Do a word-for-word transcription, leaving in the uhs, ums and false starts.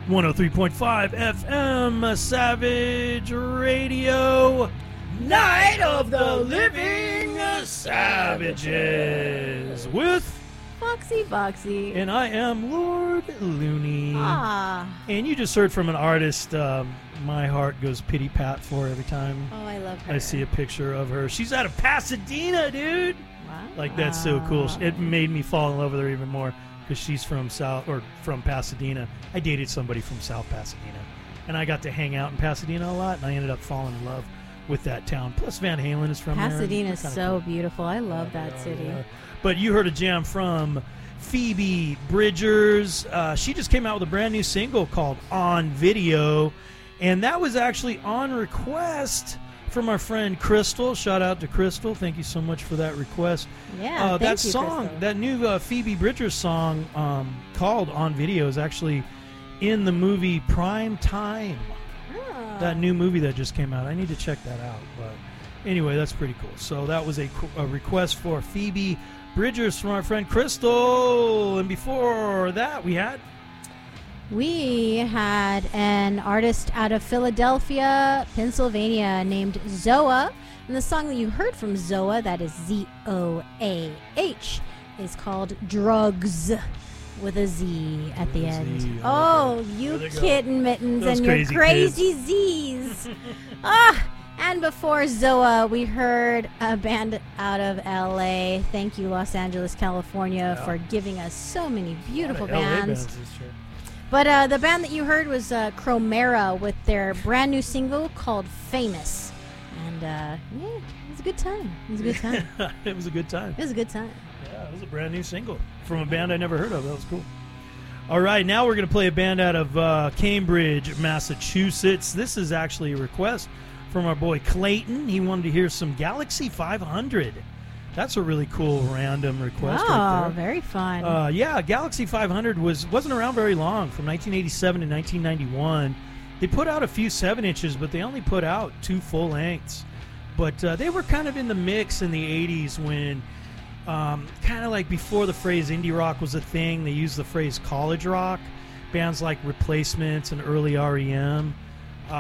one oh three point five F M, Savage Radio, Night of the Living Savages, with Foxy Foxy. And I am Lord Looney. Ah. And you just heard from an artist um, my heart goes pity-pat for every time Oh, I love her. I see a picture of her. She's out of Pasadena, dude. Wow. Like, that's so cool. It made me fall in love with her even more because she's from South or from Pasadena. I dated somebody from South Pasadena, and I got to hang out in Pasadena a lot, and I ended up falling in love with that town. Plus, Van Halen is from Pasadena is there. so cool. beautiful. I love Yeah, that they are, city. they are. But you heard a jam from Phoebe Bridgers. Uh, she just came out with a brand new single called On Video, and that was actually on request from our friend Crystal. Shout out to Crystal. Thank you so much for that request. Yeah, uh, thank that you, song, Crystal. that new uh, Phoebe Bridgers song um, called On Video is actually in the movie Prime Time. Oh. That new movie that just came out. I need to check that out. But anyway, that's pretty cool. So that was a, a request for Phoebe Bridgers from our friend Crystal. And before that, we had... We had an artist out of Philadelphia, Pennsylvania, named Zoa. And the song that you heard from Zoa, that is Z O A H, is called Drugs, with a Z at the With a end. Z, Oh, okay. you There they go. kitten mittens Those and your crazy crazy Z's. ah! And before Zoa, we heard a band out of L A. Thank you, Los Angeles, California, Yeah. for giving us so many beautiful A lot of L A bands. this year. But uh, the band that you heard was uh, Chromera with their brand new single called Famous. And uh, yeah, it was a good time. It was a good time. It was a good time. It was a good time. Yeah, it was a brand new single from a band I never heard of. That was cool. All right, now we're going to play a band out of uh, Cambridge, Massachusetts. This is actually a request from our boy Clayton. He wanted to hear some Galaxy five hundred. That's a really cool random request Oh, right there. very fun. Uh, yeah, Galaxy five hundred was, wasn't around very long, from nineteen eighty-seven to nineteen ninety-one. They put out a few seven inches, but they only put out two full lengths. But uh, they were kind of in the mix in the eighties when, um, kind of like before the phrase indie rock was a thing, they used the phrase college rock. Bands like Replacements and early R E M